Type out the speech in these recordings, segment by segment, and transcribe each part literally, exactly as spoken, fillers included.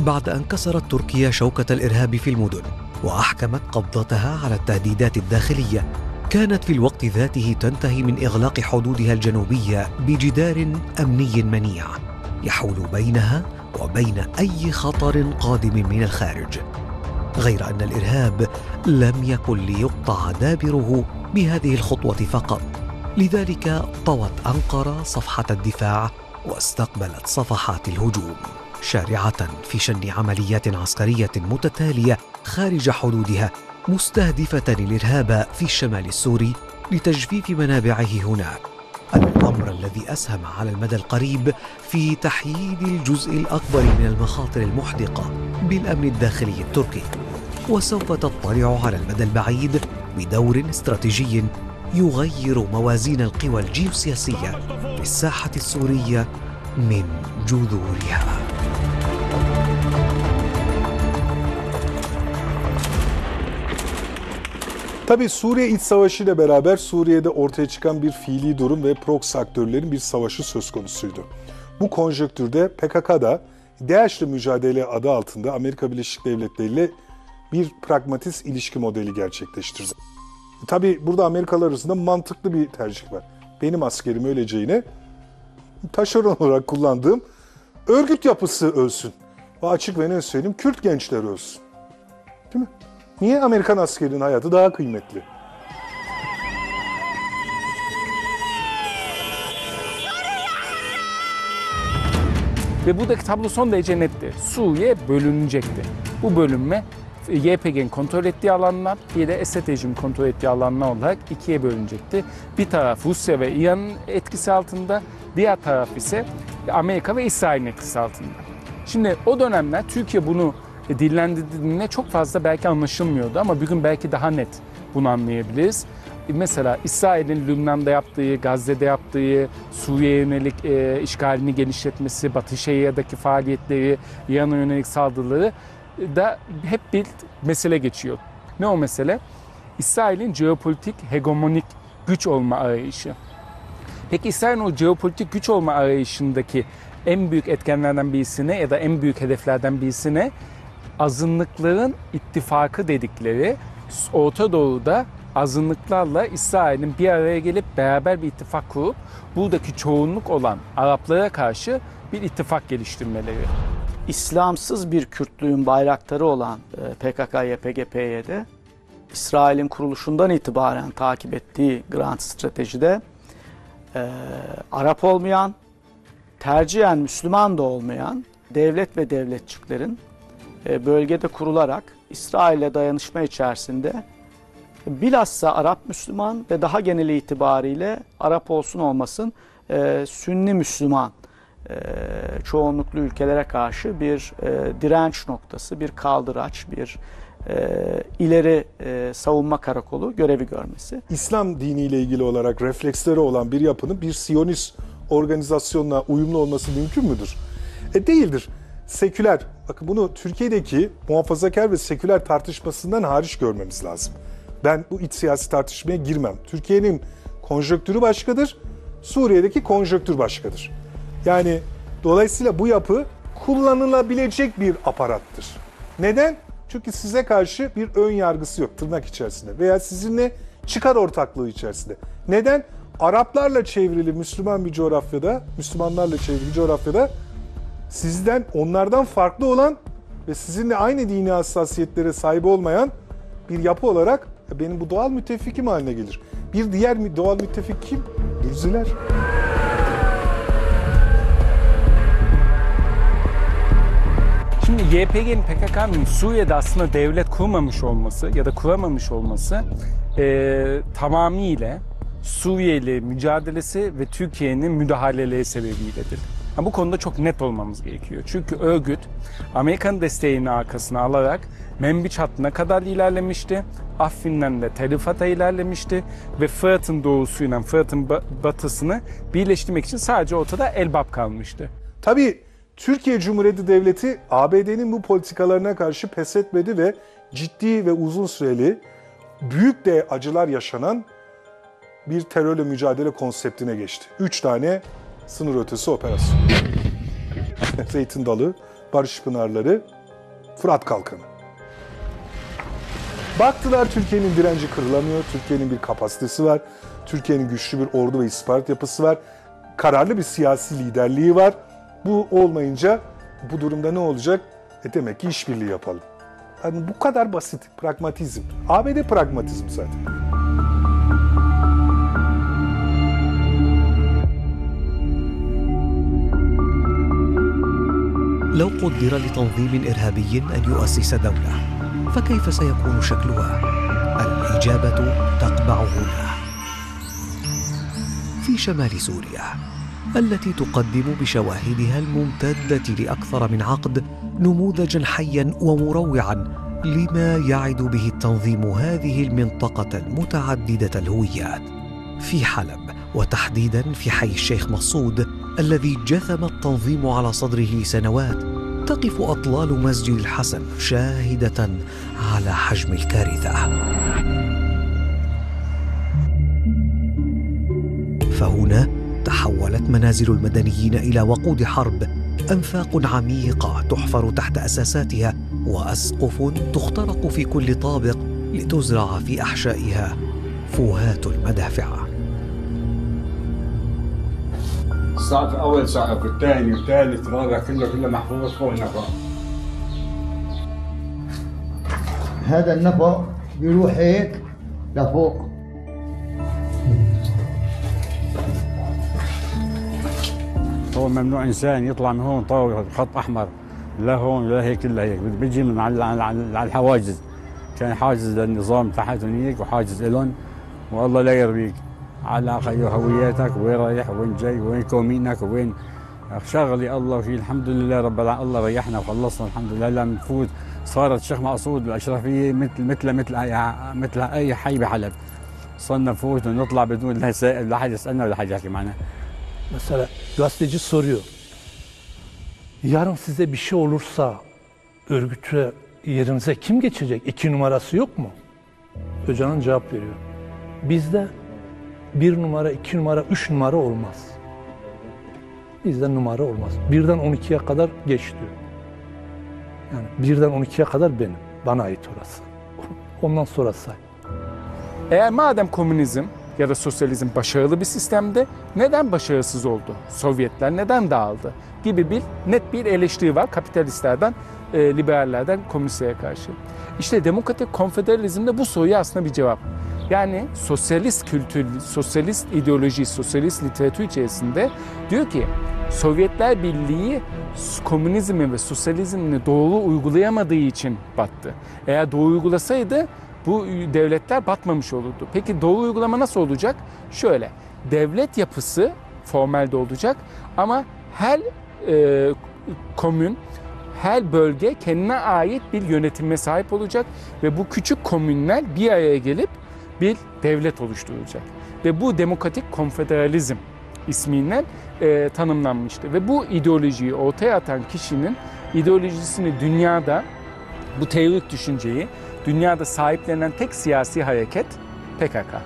بعد أن كسرت تركيا شوكة الإرهاب في المدن وأحكمت قبضتها على التهديدات الداخلية، كانت في الوقت ذاته تنتهي من إغلاق حدودها الجنوبية بجدار أمني منيع يحول بينها وبين أي خطر قادم من الخارج. غير أن الإرهاب لم يكن ليقطع دابره بهذه الخطوة فقط، لذلك طوت أنقرة صفحة الدفاع واستقبلت صفحات الهجوم، شارعة في شن عمليات عسكرية متتالية خارج حدودها، مستهدفة الإرهاب في الشمال السوري لتجفيف منابعه هناك، الأمر الذي أسهم على المدى القريب في تحييد الجزء الأكبر من المخاطر المحدقة بالأمن الداخلي التركي، وسوف تطلع على المدى البعيد بدور استراتيجي يغير موازين القوى الجيوسياسية في الساحة السورية من جذورها. Tabii Suriye İç Savaşı ile beraber Suriye'de ortaya çıkan bir fiili durum ve proxy aktörlerin bir savaşı söz konusuydu. Bu konjonktürde P K K'da DAEŞ'le mücadele adı altında Amerika Birleşik Devletleri ile bir pragmatist ilişki modeli gerçekleştirdi. Tabii burada Amerikalılar arasında mantıklı bir tercih var. Benim askerim öleceğine taşeron olarak kullandığım örgüt yapısı ölsün. Ve açık ve ne söyleyeyim, Kürt gençler ölsün. Değil mi? Niye Amerikan askerinin hayatı daha kıymetli? Ve buradaki tablo son derece netti. Suriye bölünecekti. Bu bölünme Y P G'nin kontrol ettiği alanlar, bir de Esed rejiminin kontrol ettiği alanlar olarak ikiye bölünecekti. Bir taraf Rusya ve İran'ın etkisi altında, diğer taraf ise Amerika ve İsrail'in etkisi altında. Şimdi o dönemler Türkiye bunu dillendirdiğinde çok fazla belki anlaşılmıyordu ama bugün belki daha net bunu anlayabiliriz. Mesela İsrail'in Lübnan'da yaptığı, Gazze'de yaptığı, Suriye'ye yönelik e, işgalini genişletmesi, Batı Şeria'daki faaliyetleri, İran'a yönelik saldırıları da hep bir mesele geçiyor. Ne o mesele? İsrail'in jeopolitik hegemonik güç olma arayışı. Peki İsrail'in o jeopolitik güç olma arayışındaki en büyük etkenlerden birisine ya da en büyük hedeflerden birisine azınlıkların ittifakı dedikleri, Orta Doğu'da azınlıklarla İsrail'in bir araya gelip beraber bir ittifak kurup buradaki çoğunluk olan Araplara karşı bir ittifak geliştirmeleri. İslamsız bir Kürtlüğün bayraktarı olan P K K Y P G P Y'de İsrail'in kuruluşundan itibaren takip ettiği grand stratejide e, Arap olmayan, tercihen Müslüman da olmayan devlet ve devletçiklerin e, bölgede kurularak İsrail'le dayanışma içerisinde bilhassa Arap Müslüman ve daha geneli itibariyle Arap olsun olmasın e, Sünni Müslüman e, çoğunluklu ülkelere karşı bir e, direnç noktası, bir kaldıraç, bir e, ileri e, savunma karakolu görevi görmesi. İslam diniyle ilgili olarak refleksleri olan bir yapının bir Siyonist organizasyonla uyumlu olması mümkün müdür? E değildir. Seküler, bakın bunu Türkiye'deki muhafazakar ve seküler tartışmasından hariç görmemiz lazım. Ben bu iç siyasi tartışmaya girmem. Türkiye'nin konjonktürü başkadır, Suriye'deki konjonktür başkadır. Yani dolayısıyla bu yapı kullanılabilecek bir aparattır. Neden? Çünkü size karşı bir ön yargısı yok tırnak içerisinde veya sizinle çıkar ortaklığı içerisinde. Neden? Araplarla çevrili Müslüman bir coğrafyada, Müslümanlarla çevrili bir coğrafyada sizden, onlardan farklı olan ve sizinle aynı dini hassasiyetlere sahip olmayan bir yapı olarak benim bu doğal müttefikim haline gelir. Bir diğer doğal müttefik kim? Gürziler. Şimdi Y P G'nin P K K'nın Suriye'de aslında devlet kurmamış olması ya da kuramamış olması e, tamamıyla Suriyeli mücadelesi ve Türkiye'nin müdahaleleri sebebiyledir. Ha, bu konuda çok net olmamız gerekiyor. Çünkü örgüt Amerikan desteğini arkasına alarak Menbiç hattına kadar ilerlemişti. Afrin'den de Tel Rifat'a ilerlemişti ve Fırat'ın doğusuyla Fırat'ın batısını birleştirmek için sadece ortada Elbap kalmıştı. Tabii Türkiye Cumhuriyeti Devleti A B D'nin bu politikalarına karşı pes etmedi ve ciddi ve uzun süreli büyük de acılar yaşanan bir terörle mücadele konseptine geçti. Üç tane sınır ötesi operasyon. Zeytin Dalı, Barış Pınarları, Fırat Kalkanı. Baktılar Türkiye'nin direnci kırılamıyor, Türkiye'nin bir kapasitesi var, Türkiye'nin güçlü bir ordu ve istihbarat yapısı var, kararlı bir siyasi liderliği var. Bu olmayınca bu durumda ne olacak? E demek ki işbirliği yapalım. Yani bu kadar basit, pragmatizm. A B D pragmatizm zaten. لو قدر لتنظيم إرهابي أن يؤسس دولة فكيف سيكون شكلها؟ الإجابة تقبع هنا في شمال سوريا التي تقدم بشواهدها الممتدة لأكثر من عقد نموذجا حيا ومروعا لما يعد به التنظيم هذه المنطقة المتعددة الهويات. في حلب وتحديدا في حي الشيخ مقصود الذي جثم التنظيم على صدره لسنوات تقف أطلال مسجد الحسن شاهدة على حجم الكارثة. فهنا تحولت منازل المدنيين إلى وقود حرب، أنفاق عميقة تحفر تحت أساساتها وأسقف تخترق في كل طابق لتزرع في أحشائها فوهات المدافع. السقف أول سقف والثاني والثالث والرابع كله كله محفوظ فوق النفق. هذا النفق بيروح هيك لفوق. هو ممنوع إنسان يطلع من هون طاوله خط أحمر لا هون لا هيك إلا هيك بيجي من على على الحواجز. كان حاجز للنظام تحت هنيك وحاجز إلهم والله لا يرضيك على هوياتك وين رايح وين جاي وين كومينك وين شغلي الله فيه. الحمد لله رب العالمين الله ريحنا وخلصنا الحمد لله. لما نفوت صارت الشيخ مقصود الأشرفية مثل مثل مثل أي مثل أي حي بحلب. صرنا نفوت ونطلع بدون لا سائل لا حد يسألنا ولا حد يحكي معنا. Mesela gazeteci soruyor. Yarın size bir şey olursa örgütü yerinize kim geçecek? İki numarası yok mu? Öcalan cevap veriyor. Bizde bir numara, iki numara, üç numara olmaz. Bizde numara olmaz. Birden on ikiye kadar geç diyor. Yani birden on ikiye kadar benim. Bana ait orası. Ondan sonra say. Eğer madem komünizm ya da sosyalizm başarılı bir sistemde neden başarısız oldu? Sovyetler neden dağıldı? Gibi bir net bir eleştiri var kapitalistlerden, e, liberallerden komünistlere karşı. İşte demokratik konfederalizmde bu soruya aslında bir cevap. Yani sosyalist kültür, sosyalist ideoloji, sosyalist literatür içerisinde diyor ki Sovyetler Birliği komünizmi ve sosyalizmini doğru uygulayamadığı için battı. Eğer doğru uygulasaydı bu devletler batmamış olurdu. Peki doğru uygulama nasıl olacak? Şöyle, devlet yapısı formelde olacak ama her e, komün, her bölge kendine ait bir yönetime sahip olacak ve bu küçük komünler bir araya gelip bir devlet oluşturulacak. Ve bu demokratik konfederalizm ismiyle e, tanımlanmıştı. Ve bu ideolojiyi ortaya atan kişinin ideolojisini dünyada, bu teorik düşünceyi dünyada sahiplenen tek siyasi hareket P K K.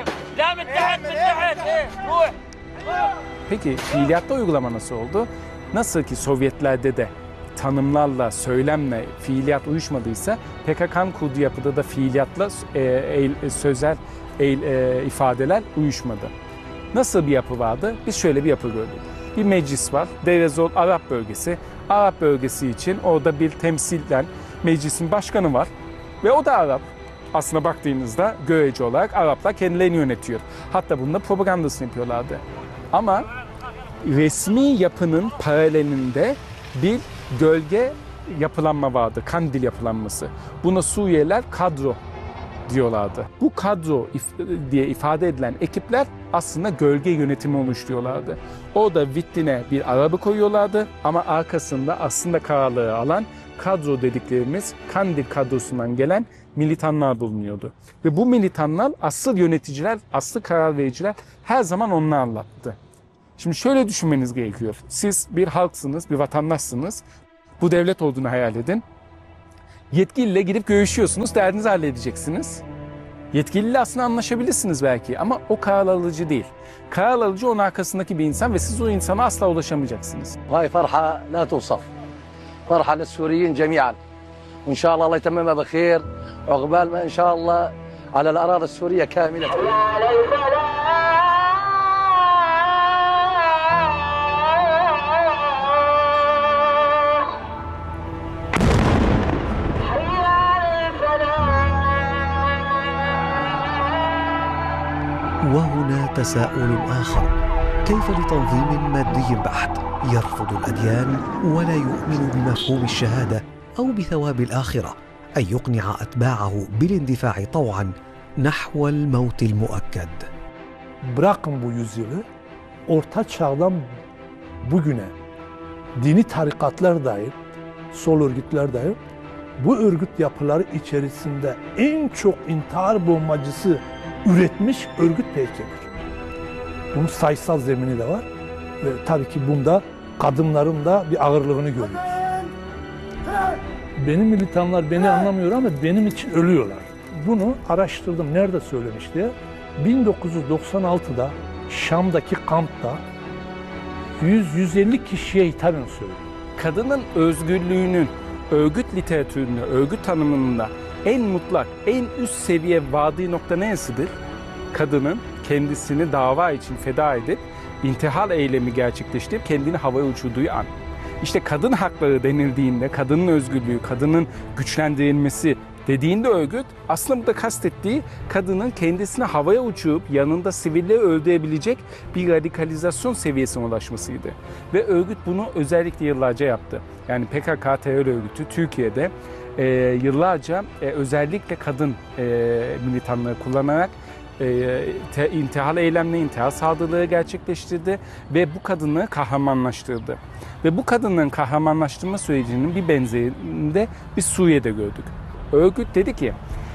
Peki fiiliyatta uygulama nasıl oldu? Nasıl ki Sovyetlerde de tanımlarla, söylemle fiiliyat uyuşmadıysa P K K'nın kurduğu yapıda da fiiliyatla e, e, sözel e, e, ifadeler uyuşmadı. Nasıl bir yapı vardı? Biz şöyle bir yapı gördük. Bir meclis var, Deirezor Arap bölgesi. Arap bölgesi için orada bir temsilen meclisin başkanı var ve o da Arap. Aslına baktığınızda görece olarak Araplar kendilerini yönetiyor. Hatta bunda propagandasını yapıyorlardı. Ama resmi yapının paralelinde bir gölge yapılanma vardı, kandil yapılanması. Buna Suriyeliler kadro diyorlardı. Bu kadro if- diye ifade edilen ekipler aslında gölge yönetimi oluşturuyorlardı. O da vitline bir arabı koyuyorlardı ama arkasında aslında kararları alan kadro dediklerimiz kandil kadrosundan gelen militanlar bulunuyordu. Ve bu militanlar asıl yöneticiler, asıl karar vericiler her zaman onlarlattı. Şimdi şöyle düşünmeniz gerekiyor. Siz bir halksınız, bir vatandaşsınız. Bu devlet olduğunu hayal edin. Yetkiliyle gidip görüşüyorsunuz, derdinizi halledeceksiniz. Yetkiliyle aslında anlaşabilirsiniz belki ama o karar alıcı değil. Karar alıcı onun arkasındaki bir insan ve siz o insana asla ulaşamayacaksınız. وهي فرحة لا توصف فرحة للسوريين جميعا، وإن شاء الله الله يتممها بخير عقبال ما إن شاء الله على الأراضي السورية كاملة. وهنا تساؤل آخر: كيف لتنظيم مادي بحت يرفض الأديان ولا يؤمن بمفهوم الشهادة أو بثواب الآخرة أن يقنع أتباعه بالاندفاع طوعا نحو الموت المؤكد؟ Bırakın bu yüzyılı, Orta Çağ'dan bugüne dini tarikatlar dahil, sol örgütler dahil, bu örgüt yapıları içerisinde en çok intihar bombacısı üretmiş örgüt P K K'dir. Bunun sayısal zemini de var ve tabii ki bunda kadınların da bir ağırlığını görüyoruz. Benim militanlar beni anlamıyor ama benim için ölüyorlar. Bunu araştırdım, nerede söylemiş diye. bin dokuz yüz doksan altıda Şam'daki kampta yüz yüz elli kişiye hitaben söylüyor. Kadının özgürlüğünün örgüt literatüründe, örgüt tanımında en mutlak, en üst seviye vardığı nokta neresidir? Kadının kendisini dava için feda edip intihal eylemi gerçekleştirip kendini havaya uçurduğu an. İşte kadın hakları denildiğinde, kadının özgürlüğü, kadının güçlendirilmesi dediğinde örgüt aslında burada kastettiği kadının kendisini havaya uçurup yanında sivilleri öldürebilecek bir radikalizasyon seviyesine ulaşmasıydı. Ve örgüt bunu özellikle yıllarca yaptı. Yani P K K terör örgütü Türkiye'de e, yıllarca e, özellikle kadın e, militanları kullanarak e, te, intihal eylemleri, intihal saldırıları gerçekleştirdi ve bu kadını kahramanlaştırdı. Ve bu kadının kahramanlaştırma sürecinin bir benzerinde biz Suriye'de gördük. Örgüt dedi ki,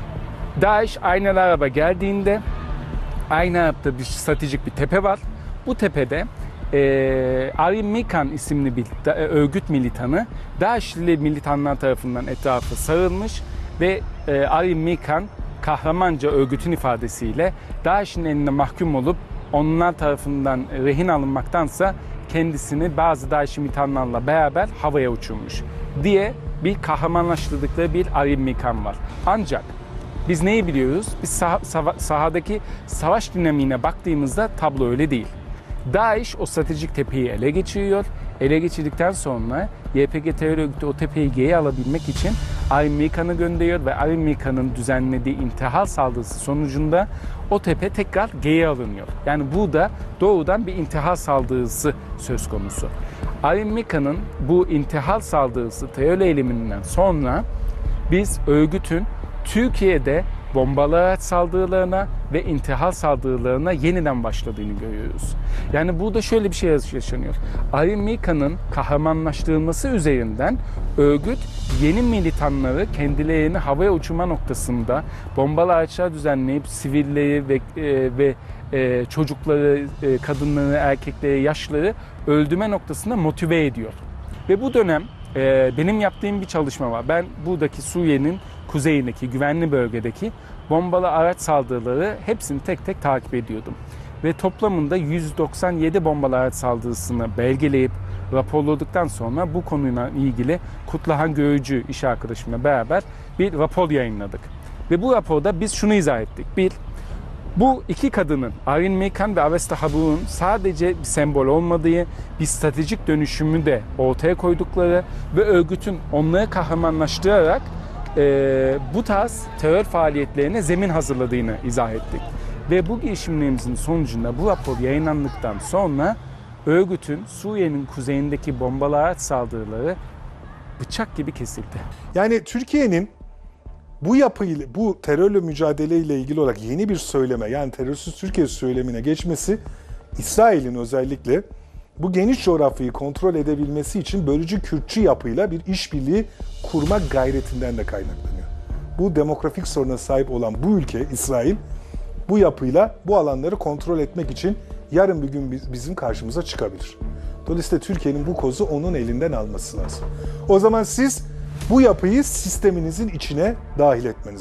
DAEŞ Aynel Arab'a geldiğinde Aynel Arab'da bir stratejik bir tepe var. Bu tepede e, Arim Mikan isimli bir da, e, örgüt militanı DAEŞ'li militanlar tarafından etrafı sarılmış ve e, Arim Mikan kahramanca örgütün ifadesiyle DAEŞ'in eline mahkum olup onlar tarafından rehin alınmaktansa kendisini bazı DAEŞ militanlarla beraber havaya uçurmuş diye bir kahramanlaştırdıkları bir Arim Mikan var. Ancak biz neyi biliyoruz? Biz sah sah sahadaki savaş dinamiğine baktığımızda tablo öyle değil. DAEŞ o stratejik tepeyi ele geçiriyor. Ele geçirdikten sonra Y P G terör örgütü o tepeyi geri alabilmek için Arim Mikan'ı gönderiyor ve Arim Mikan'ın düzenlediği intihal saldırısı sonucunda o tepe tekrar geri alınıyor. Yani bu da doğrudan bir intihal saldırısı söz konusu. Arim Mikan'ın bu intihal saldırısı terör eyleminden sonra biz örgütün Türkiye'de bombalı araç saldırılarına ve intihal saldırılarına yeniden başladığını görüyoruz. Yani burada şöyle bir şey yaşanıyor. Arim Mikan'ın kahramanlaştırılması üzerinden örgüt yeni militanları kendilerini havaya uçurma noktasında bombalı araçlar düzenleyip sivilleri ve, e, ve e, çocukları, e, kadınları, erkekleri, yaşlıları öldürme noktasında motive ediyor. Ve bu dönem e, benim yaptığım bir çalışma var. Ben buradaki Suriye'nin kuzeyindeki, güvenli bölgedeki bombalı araç saldırıları hepsini tek tek takip ediyordum. Ve toplamında yüz doksan yedi bombalı araç saldırısını belgeleyip raporladıktan sonra bu konuyla ilgili Kutluhan Görücü iş arkadaşımla beraber bir rapor yayınladık. Ve bu raporda biz şunu izah ettik. Bir, bu iki kadının, Arim Mikan ve Avesta Habur'un sadece bir sembol olmadığı, bir stratejik dönüşümü de ortaya koydukları ve örgütün onları kahramanlaştırarak e, bu tarz terör faaliyetlerine zemin hazırladığını izah ettik. Ve bu girişimlerimizin sonucunda bu rapor yayınlandıktan sonra örgütün Suriye'nin kuzeyindeki bombalı araç saldırıları bıçak gibi kesildi. Yani Türkiye'nin bu yapıyla, bu terörle mücadeleyle ilgili olarak yeni bir söyleme, yani terörsüz Türkiye söylemine geçmesi, İsrail'in özellikle bu geniş coğrafyayı kontrol edebilmesi için bölücü Kürtçü yapıyla bir işbirliği kurmak gayretinden de kaynaklanıyor. Bu demografik soruna sahip olan bu ülke, İsrail, bu yapıyla bu alanları kontrol etmek için yarın bir gün bizim karşımıza çıkabilir. Dolayısıyla Türkiye'nin bu kozu onun elinden alması lazım. O zaman siz bu yapıyı sisteminizin içine dahil etmeniz